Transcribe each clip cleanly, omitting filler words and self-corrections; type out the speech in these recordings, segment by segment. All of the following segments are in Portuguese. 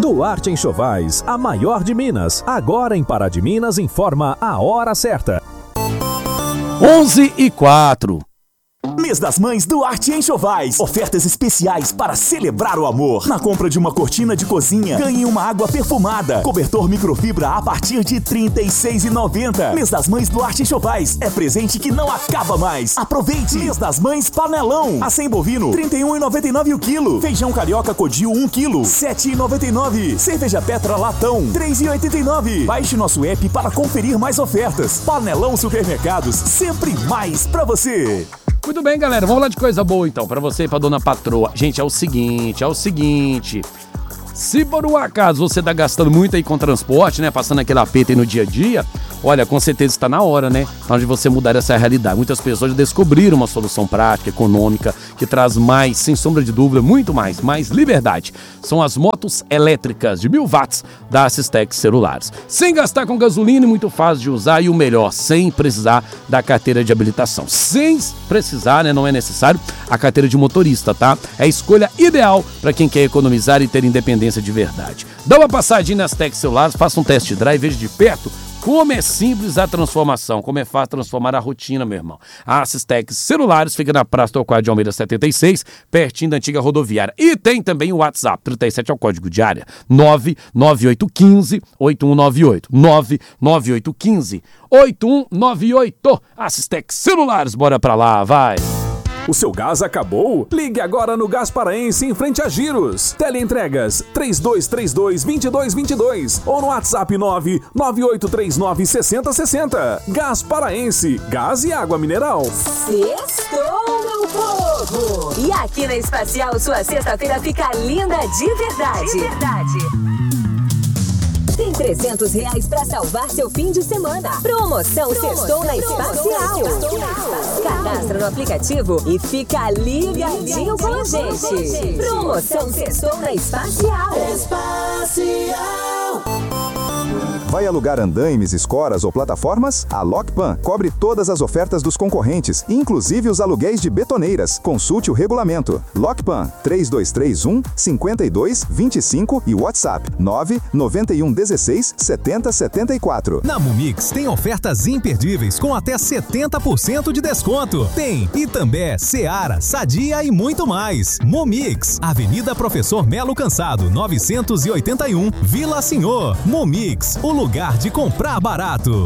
Duarte Enxovais, a maior de Minas. Agora em Pará de Minas informa a hora certa. 11h04. Mês das Mães Duarte Enxovais. Ofertas especiais para celebrar o amor. Na compra de uma cortina de cozinha, ganhe uma água perfumada. Cobertor microfibra a partir de R$ 36,90. Mês das Mães Duarte Enxovais. É presente que não acaba mais. Aproveite. Mês das Mães Panelão. Acém bovino, R$ 31,99 o quilo. Feijão carioca Codil 1 quilo, R$ 7,99. Cerveja Petra Latão, R$ 3,89. Baixe nosso app para conferir mais ofertas. Panelão Supermercados, sempre mais pra você. Muito bem, galera, vamos lá de coisa boa então, pra você e pra dona patroa. Gente, é o seguinte, se por um acaso você tá gastando muito aí com transporte, né, passando aquele aperto aí no dia a dia, olha, com certeza está na hora, né, de você mudar essa realidade. Muitas pessoas já descobriram uma solução prática, econômica, que traz mais, sem sombra de dúvida, muito mais liberdade. São as motos elétricas de 1000 watts da Assistex Celulares. Sem gastar com gasolina e muito fácil de usar, e o melhor, sem precisar da carteira de habilitação. Sem precisar, né, não é necessário a carteira de motorista, tá? É a escolha ideal para quem quer economizar e ter independência de verdade. Dá uma passadinha nas Assistex Celulares, faça um test drive, veja de perto como é simples a transformação, como é fácil transformar a rotina, meu irmão. A Assistex Celulares fica na Praça Torquato de Almeida 76, pertinho da antiga rodoviária. E tem também o WhatsApp, 37 é o código de área, 99815-8198, 99815-8198. Assistex Celulares, bora pra lá, vai! O seu gás acabou? Ligue agora no Gás Paraense em frente a Giros. Teleentregas 3232-2222 ou no WhatsApp 99839-6060. Gás Paraense, gás e água mineral. Sextou, meu povo! E aqui na Espacial, sua sexta-feira fica linda de verdade. De verdade. Tem R$300 pra salvar seu fim de semana. Promoção Sextou na Espacial. Cadastra no aplicativo e fica ligadinho com a gente. Promoção Sextou na Espacial. Vai alugar andaimes, escoras ou plataformas? A Lockpan cobre todas as ofertas dos concorrentes, inclusive os aluguéis de betoneiras. Consulte o regulamento. Lockpan 3231-5225 e WhatsApp 99116-7074. Na Mumix tem ofertas imperdíveis com até 70% de desconto. Tem Itambé, Seara, Sadia e muito mais. Mumix, Avenida Professor Melo Cansado, 981, Vila Senhor. Mumix, o lugar de comprar barato.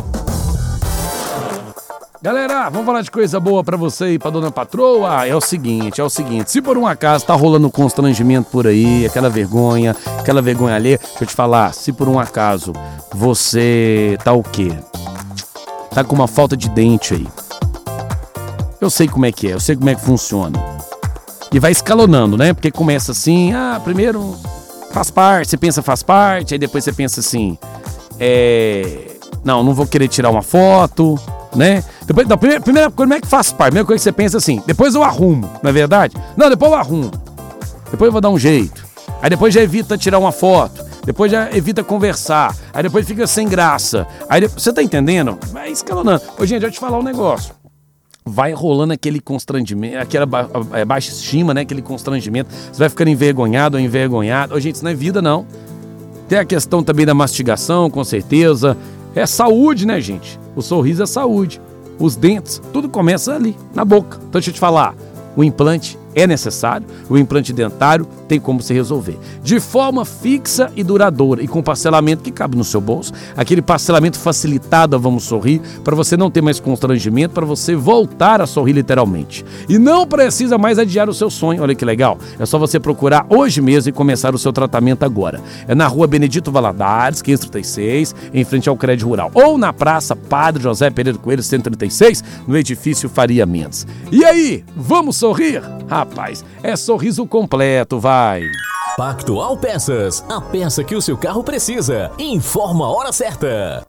Galera, vamos falar de coisa boa pra você e pra dona patroa. É o seguinte, se por um acaso tá rolando constrangimento por aí, aquela vergonha alheia, deixa eu te falar, se por um acaso você tá o quê? Tá com uma falta de dente aí. Eu sei como é que funciona. E vai escalonando, né? Porque começa assim, primeiro faz parte, você pensa faz parte, aí depois você pensa assim, não vou querer tirar uma foto, né? Depois, primeira, como é que faz parte? Primeira coisa que você pensa assim, depois eu arrumo, não é verdade? Não, depois eu arrumo. Depois eu vou dar um jeito. Aí depois já evita tirar uma foto. Depois já evita conversar. Aí depois fica sem graça. Aí você tá entendendo? Vai escalonando. Ô, gente, eu te falar um negócio. Vai rolando aquele constrangimento, aquela baixa estima, né? Aquele constrangimento. Você vai ficando envergonhado ou envergonhado. Ô, gente, isso não é vida, não. Tem a questão também da mastigação, com certeza. É saúde, né, gente? O sorriso é saúde. Os dentes, tudo começa ali, na boca. Então, deixa eu te falar, o implante é necessário, o implante dentário tem como se resolver. De forma fixa e duradoura e com parcelamento que cabe no seu bolso. Aquele parcelamento facilitado a Vamos Sorrir, para você não ter mais constrangimento, para você voltar a sorrir literalmente. E não precisa mais adiar o seu sonho, olha que legal. É só você procurar hoje mesmo e começar o seu tratamento agora. É na rua Benedito Valadares, 536, em frente ao Crédito Rural. Ou na Praça Padre José Pereira Coelho, 136, no edifício Faria Mendes. E aí, vamos sorrir? Rapaz, é sorriso completo, vai! Pactual Peças, a peça que o seu carro precisa. Informa a hora certa.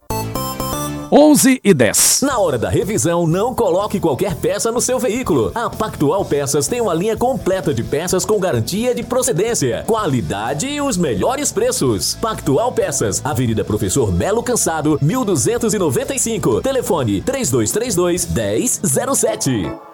11h10. Na hora da revisão, não coloque qualquer peça no seu veículo. A Pactual Peças tem uma linha completa de peças com garantia de procedência, qualidade e os melhores preços. Pactual Peças, Avenida Professor Melo Cansado, 1295. Telefone 3232-1007.